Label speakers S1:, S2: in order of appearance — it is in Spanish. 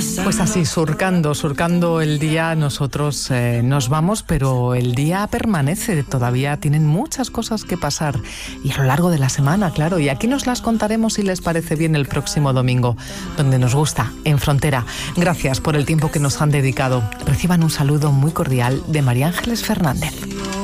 S1: Pues así, surcando el día, nosotros nos vamos, pero el día permanece, todavía tienen muchas cosas que pasar, y a lo largo de la semana, claro, y aquí nos las contaremos si les parece bien el próximo domingo, donde nos gusta, en Frontera. Gracias por el tiempo que nos han dedicado. Reciban un saludo muy cordial de María Ángeles Fernández.